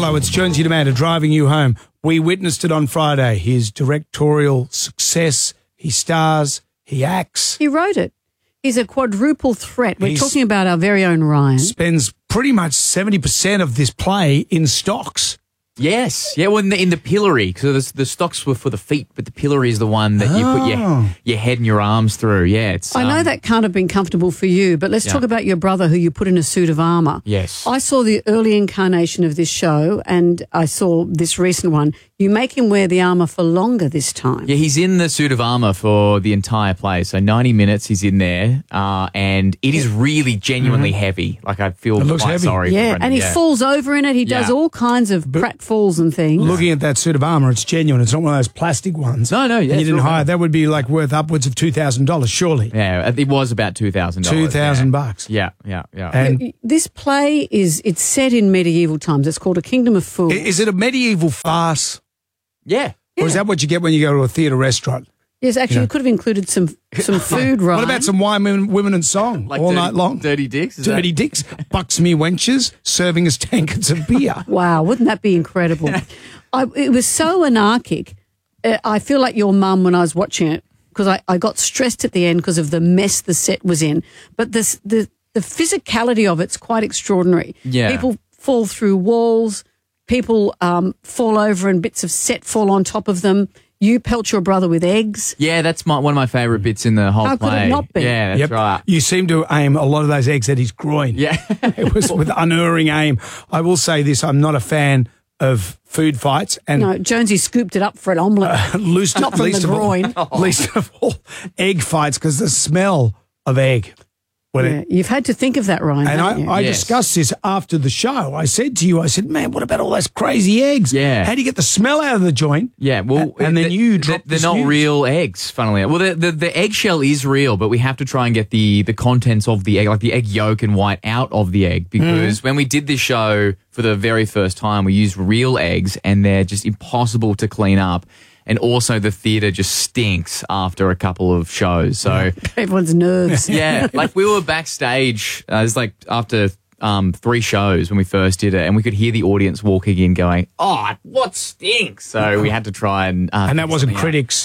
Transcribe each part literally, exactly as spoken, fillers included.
Hello, it's Jonesy and Amanda driving you home. We witnessed it on Friday. His directorial success. He stars. He acts. He wrote it. He's a quadruple threat. We're He's, talking about our very own Ryan. Spends pretty much seventy percent of this play in stocks. Yes. Yeah, well, in the, in the pillory, because the stocks were for the feet, but the pillory is the one that you put your, your head and your arms through. Yeah, it's. I know um, that can't have been comfortable for you, but let's Yeah. talk about your brother who you put in a suit of armour. Yes. I saw the early incarnation of this show and I saw this recent one. You make him wear the armour for longer this time. Yeah, he's in the suit of armour for the entire play. So ninety minutes he's in there, uh, and it is really genuinely mm-hmm. heavy. Like, I feel It looks quite heavy. sorry for Yeah, Brendan. and he yeah. falls over in it. He does Yeah. all kinds of pratfalls and things. Looking at that suit of armour, it's genuine. It's not one of those plastic ones. No, no, yeah, And you it's didn't real hire. metal. That would be like worth upwards of two thousand dollars, surely. Yeah, it was about two thousand dollars. Two thousand yeah. bucks. Yeah, yeah, yeah. And This play is, it's set in medieval times. It's called A Kingdom of Fools. is it a medieval farce? yeah. Or is that what you get when you go to a theatre restaurant? Yes, actually, Yeah. you could have included some some food, right? What about some wine, women, women and song Like all dirty, night long? Dirty dicks? Is Dirty that- dicks, bucksmere wenches serving us tankards of beer. Wow, wouldn't that be incredible? I, it was so anarchic. Uh, I feel like your mum when I was watching it, because I, I got stressed at the end because of the mess the set was in. But this, the the physicality of it's quite extraordinary. Yeah. People fall through walls. People um, fall over and bits of set fall on top of them. You pelt your brother with eggs. Yeah, that's my, one of my favourite bits in the whole How play. could it not be? Yeah, that's Yep. right. You seem to aim a lot of those eggs at his groin. Yeah. It was with unerring aim. I will say this, I'm not a fan of food fights. And No, Jonesy scooped it up for an omelette. least, Not from least the of groin. all, least of all, egg fights, because the smell of egg. When Yeah, it, you've had to think of that, Ryan. and haven't you? I, I Yes. discussed this after the show. I said to you, I said, man, what about all those crazy eggs? Yeah. How do you get the smell out of the joint? Yeah, well, and then the- you the- drop They're this not news. real eggs, funnily enough. Well, the, the the eggshell is real, but we have to try and get the the contents of the egg, like the egg yolk and white, out of the egg, because Mm. when we did this show for the very first time, we used real eggs, and they're just impossible to clean up. And also, the theatre just stinks after a couple of shows. So, Everyone's nerves. yeah, like we were backstage. Uh, it was like after um, three shows when we first did it, and we could hear the audience walking in, going, "Oh, what stinks?" So we had to try and uh, And that wasn't something out. critics.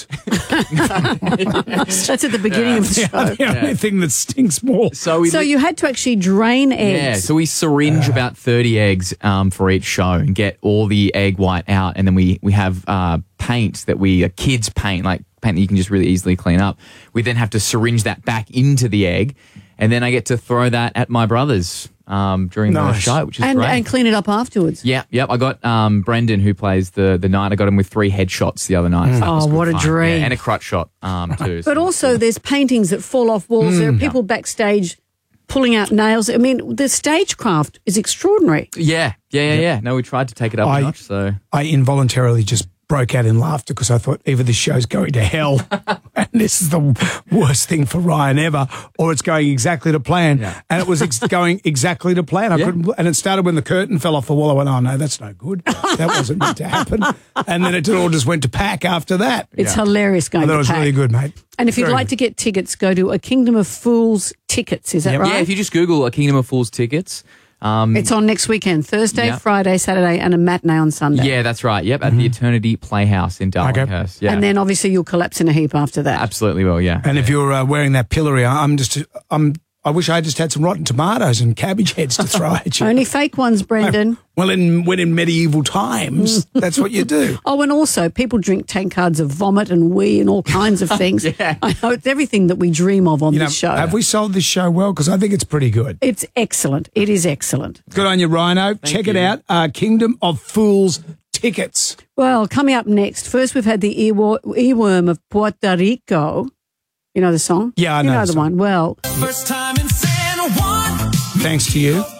That's at the beginning of the show. The only thing that stinks more. So we So lit- you had to actually drain eggs. Yeah, so we syringe about thirty eggs um, for each show and get all the egg white out, and then we we have uh, paint that we uh, kids paint, like paint that you can just really easily clean up. We then have to syringe that back into the egg, and then I get to throw that at my brothers um, during the Nice. show, which is and, great. and clean it up afterwards. Yeah, yep. I got um, Brendan, who plays the the knight. I got him with three headshots the other night. So that Oh, was good what a fun. dream. Yeah, and a crutch shot um, too. But so- also there's paintings that fall off walls. Mm. There are people backstage pulling out nails. I mean, the stagecraft is extraordinary. yeah, yeah, yeah, yeah. No, we tried to take it up I- a notch. So I involuntarily just broke out in laughter because I thought either this show's going to hell and this is the worst thing for Ryan ever, or it's going exactly to plan. Yeah. And it was ex- going exactly to plan. I Yeah. couldn't, and it started when the curtain fell off the wall. I went, oh no, that's no good. That wasn't meant to happen. And then it all just went to pack after that. It's Yeah. hilarious I going thought it to was pack. really good, mate. And if you'd Very like good. to get tickets, go to A Kingdom of Fools tickets. Is that Yep. right? yeah, if you just Google A Kingdom of Fools tickets. Um, It's on next weekend, Thursday, Yeah. Friday, Saturday, and a matinee on Sunday. Yeah, that's right. Yep, at the Eternity Playhouse in Darlinghurst. Yeah, And then obviously you'll collapse in a heap after that. absolutely will. Yeah, And if you're uh, wearing that pillory, I'm just, I'm, I wish I just had some rotten tomatoes and cabbage heads to throw at you. Only fake ones, Brendan. Well, in when in medieval times, that's what you do. Oh, and also people drink tankards of vomit and wee and all kinds of things. Yeah. I know it's everything that we dream of on You know, this show. have we sold this show well? Because I think it's pretty good. It's excellent. It is excellent. Good on you, Rhino. Check it you. out. Uh, Kingdom of Fools tickets. Well, coming up next, first we've had the earwor- earworm of Puerto Rico. You know the song? Yeah, I you know know the the song. one. Well, First time in San Juan. Thanks to you.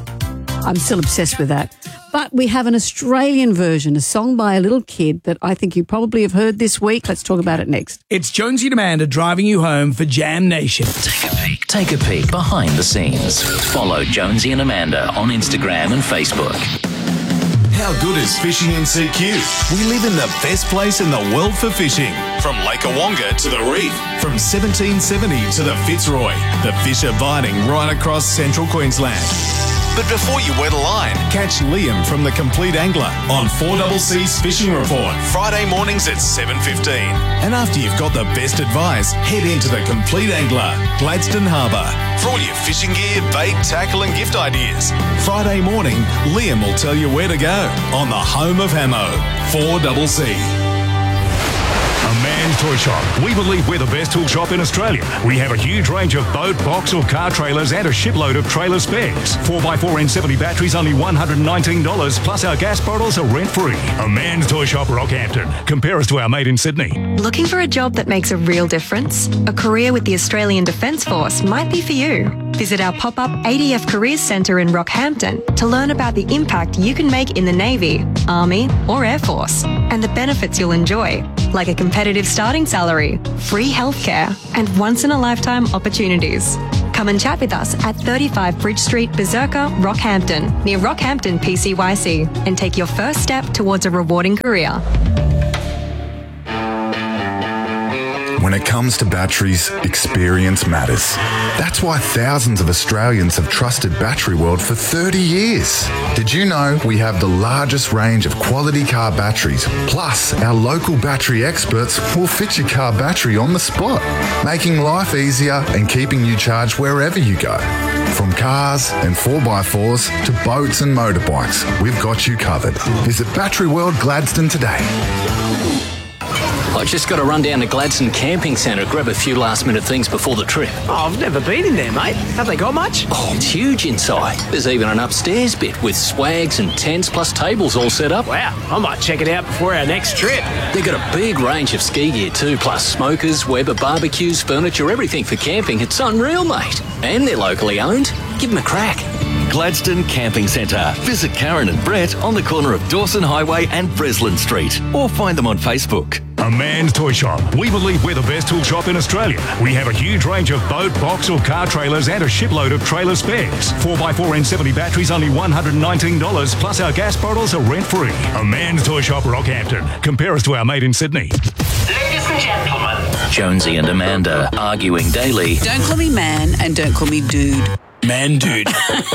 I'm still obsessed with that. But we have an Australian version, a song by a little kid that I think you probably have heard this week. Let's talk about it next. It's Jonesy and Amanda driving you home for Jam Nation. Take a peek. Take a peek behind the scenes. Follow Jonesy and Amanda on Instagram and Facebook. How good is fishing in C Q? We live in the best place in the world for fishing. From Lake Awonga to the reef, from seventeen seventy to the Fitzroy, the fish are biting right across central Queensland. But before you wet a line, catch Liam from The Complete Angler on four C C's Fishing Report, Friday mornings at seven fifteen. And after you've got the best advice, head into The Complete Angler, Gladstone Harbour, for all your fishing gear, bait, tackle and gift ideas. Friday morning, Liam will tell you where to go on the home of Hamo, four C C. A Man's Toy Shop. We believe we're the best tool shop in Australia. We have a huge range of boat, box or car trailers and a shipload of trailer spares. four by four N seventy batteries only one hundred nineteen dollars, plus our gas bottles are rent-free. A Man's Toy Shop, Rockhampton. Compare us to our mate in Sydney. Looking for a job that makes a real difference? A career with the Australian Defence Force might be for you. Visit our pop-up A D F Careers Centre in Rockhampton to learn about the impact you can make in the Navy, Army or Air Force and the benefits you'll enjoy, like a competitive starting salary, free healthcare and once-in-a-lifetime opportunities. Come and chat with us at thirty-five Bridge Street, Berserker, Rockhampton, near Rockhampton P C Y C, and take your first step towards a rewarding career. When it comes to batteries, experience matters. That's why thousands of Australians have trusted Battery World for thirty years. Did you know we have the largest range of quality car batteries? Plus, our local battery experts will fit your car battery on the spot, making life easier and keeping you charged wherever you go. From cars and four by fours to boats and motorbikes, we've got you covered. Visit Battery World Gladstone today. I just got to run down to Gladstone Camping Centre, grab a few last-minute things before the trip. Oh, I've never been in there, mate. Have they got much? Oh, it's huge inside. There's even an upstairs bit with swags and tents plus tables all set up. Wow, I might check it out before our next trip. They've got a big range of ski gear too, plus smokers, Weber barbecues, furniture, everything for camping. It's unreal, mate. And they're locally owned. Give them a crack. Gladstone Camping Centre. Visit Karen and Brett on the corner of Dawson Highway and Breslin Street, or find them on Facebook. A Man's Toy Shop. We believe we're the best tool shop in Australia. We have a huge range of boat, box or car trailers and a shipload of trailer spares. four by four N seventy batteries only one hundred nineteen dollars, plus our gas bottles are rent-free. A Man's Toy Shop, Rockhampton. Compare us to our mate in Sydney. Ladies and gentlemen. Jonesy and Amanda arguing daily. Don't call me man and don't call me dude. Man, dude.